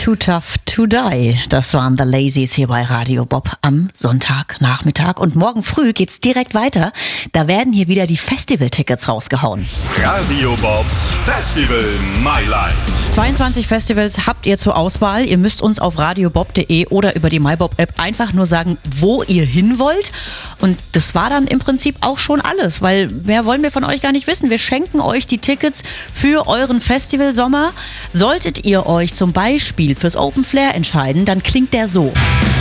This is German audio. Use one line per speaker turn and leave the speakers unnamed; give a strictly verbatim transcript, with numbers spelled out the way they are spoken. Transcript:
Too Tough to Die. Das waren The Lazies hier bei Radio Bob am Sonntagnachmittag. Und morgen früh geht's direkt weiter. Da werden hier wieder die Festival-Tickets rausgehauen.
Radio Bobs Festival My Life.
zweiundzwanzig Festivals habt ihr zur Auswahl. Ihr müsst uns auf radiobob punkt de oder über die MyBob-App einfach nur sagen, wo ihr hin wollt. Und das war dann im Prinzip auch schon alles, weil mehr wollen wir von euch gar nicht wissen. Wir schenken euch die Tickets für euren Festivalsommer. Solltet ihr euch zum Beispiel fürs Open Flair entscheiden, dann klingt der so.